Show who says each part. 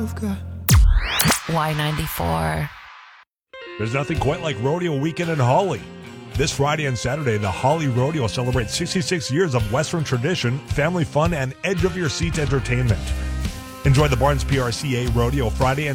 Speaker 1: I've got.
Speaker 2: Y94.
Speaker 3: There's nothing quite like rodeo weekend in Holly. This Friday and Saturday, the Holly Rodeo celebrates 66 years of Western tradition, family fun, and edge-of-your-seat entertainment. Enjoy the Barnes PRCA Rodeo Friday and